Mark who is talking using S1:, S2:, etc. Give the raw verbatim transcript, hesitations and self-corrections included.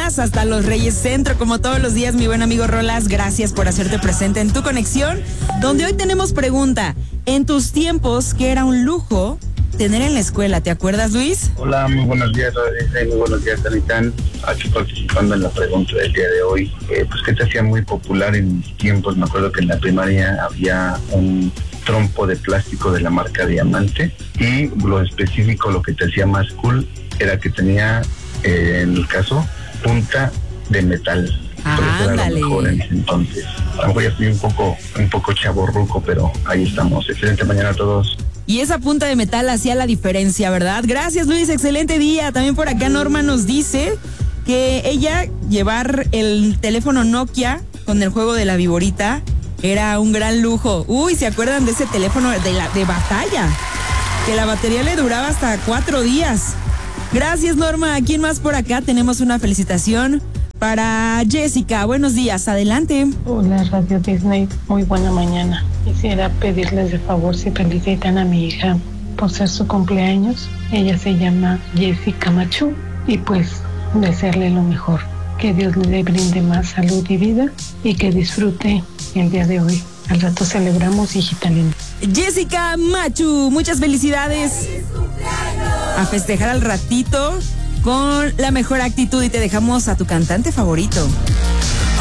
S1: Rolas hasta Los Reyes Centro, como todos los días, mi buen amigo Rolas, gracias por hacerte presente en Tu Conexión, donde hoy tenemos pregunta. En tus tiempos, ¿qué era un lujo tener en la escuela? ¿Te acuerdas, Luis?
S2: Hola, muy buenos días, Rodríguez, muy buenos días, Tanitán. Aquí participando en la pregunta del día de hoy. Eh, pues que te hacía muy popular en mis tiempos. Me acuerdo que en la primaria había un trompo de plástico de la marca Diamante, y lo específico, lo que te hacía más cool, era que tenía, eh, en el caso, punta de metal.
S1: Ah, ándale.
S2: En ese entonces. A lo mejor ya estoy un poco, un poco chavorruco, pero ahí estamos. Excelente mañana a todos.
S1: Y esa punta de metal hacía la diferencia, ¿verdad? Gracias, Luis, excelente día. También por acá Norma nos dice que ella llevar el teléfono Nokia con el juego de la viborita era un gran lujo. Uy, ¿se acuerdan de ese teléfono de, la, de batalla? Que la batería le duraba hasta cuatro días. Gracias, Norma. ¿Quién más por acá? Tenemos una felicitación para Jessica. Buenos días, adelante.
S3: Hola, Radio Disney, muy buena mañana. Quisiera pedirles de favor si felicitan a mi hija por ser su cumpleaños. Ella se llama Jessica Machu, y pues desearle lo mejor. Que Dios le brinde más salud y vida, y que disfrute el día de hoy. Al rato celebramos, hijita linda.
S1: Jessica Machu, muchas felicidades. A festejar al ratito con la mejor actitud, y te dejamos a tu cantante favorito.